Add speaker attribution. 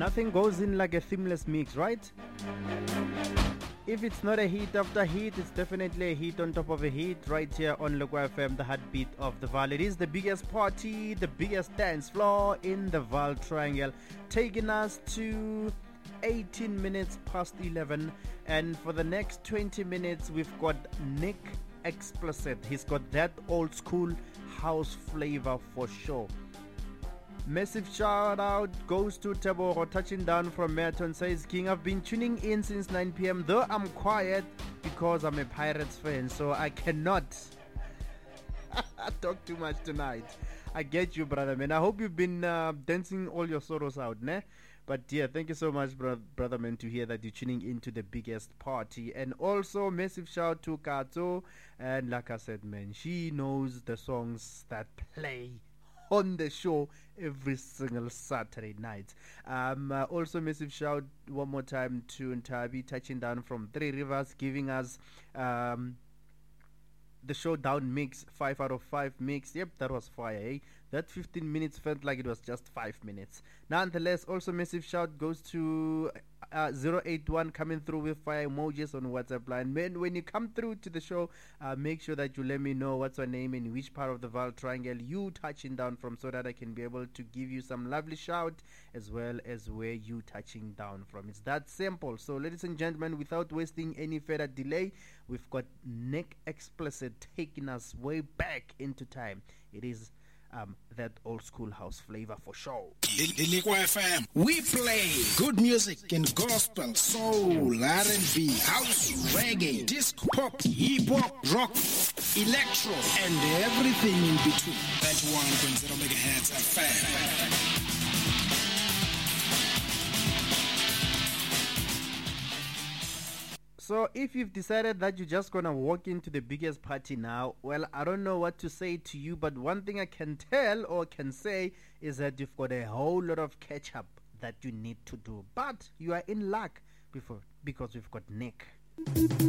Speaker 1: Nothing goes in like a themeless mix, right? If it's not a hit after hit, it's definitely a hit on top of a hit right here on Lekwa FM, the heartbeat of the Vaal. It is the biggest party, the biggest dance floor in the Vaal Triangle, taking us to 18 minutes past 11. And for the next 20 minutes, we've got Nick Explicit. He's got that old school house flavor for sure. Massive shout out goes to Tebogo, touching down from Merton. Says, King, I've been tuning in since 9 p.m. though I'm quiet because I'm a Pirates fan, so I cannot talk too much tonight. I get you, brother, man. I hope you've been dancing all your sorrows out, ne? But yeah, thank you so much, brother, man, to hear that you're tuning into the biggest party. And also, massive shout to Kato. And like I said, man, she knows the songs that play on the show every single Saturday night. Also, massive shout one more time to Ntabi, touching down from Three Rivers, giving us the showdown mix, 5 out of 5 mix. Yep, that was fire, eh? That 15 minutes felt like it was just 5 minutes. Nonetheless, also massive shout goes to 081 coming through with fire emojis on WhatsApp line. Man, when you come through to the show, make sure that you let me know what's your name and which part of the Vaal Triangle you touching down from, so that I can be able to give you some lovely shout as well as where you touching down from. It's that simple. So ladies and gentlemen, without wasting any further delay, we've got Nick Explicit taking us way back into time. It is that old school house flavor for sure.
Speaker 2: Lekwa FM, we play good music in gospel, soul, R&B, house, reggae, disco, pop, hip hop, rock, electro, and everything in between. 91.0 megahertz FM.
Speaker 1: So if you've decided that you're just gonna walk into the biggest party now, well, I don't know what to say to you, but one thing I can tell or can say is that you've got a whole lot of catch up that you need to do. But you are in luck because we've got Nick.